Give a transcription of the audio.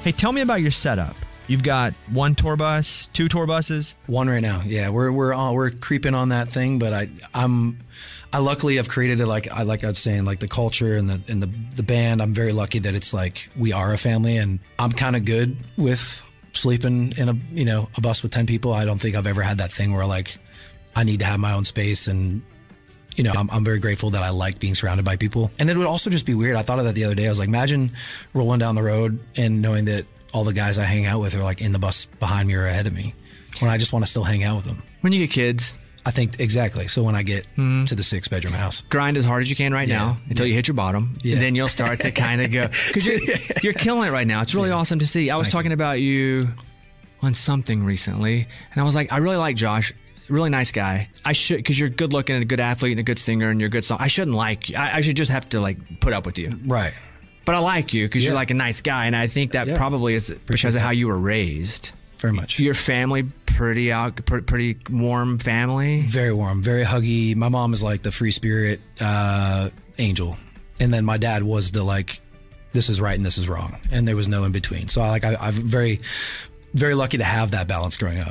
Hey, tell me about your setup. You've got one tour bus, 2 tour buses. One right now. Yeah, we're creeping on that thing, but I luckily have created it like I was saying, like the culture and the band. I'm very lucky that it's like we are a family, and I'm kind of good with sleeping in a bus with 10 people. I don't think I've ever had that thing where like I need to have my own space, and I'm very grateful that I like being surrounded by people. And it would also just be weird. I thought of that the other day. I was like, imagine rolling down the road and knowing that all the guys I hang out with are like in the bus behind me or ahead of me, when I just want to still hang out with them. When you get kids. I think exactly. So when I get to the 6-bedroom house, grind as hard as you can now until you hit your bottom. Yeah. And then you'll start to kind of go, because you're killing it right now. It's really awesome to see. I was talking about you on something recently, and I was like, I really like Josh. Really nice guy. I should, because you're good looking and a good athlete and a good singer and you're a good song. I shouldn't like you. I should just have to like put up with you. Right. But I like you because you're like a nice guy, and I think that probably is because of how you were raised. Very much. Your family, pretty warm family? Very warm, very huggy. My mom is like the free spirit angel. And then my dad was the like, this is right and this is wrong. And there was no in between. So I'm very, very lucky to have that balance growing up.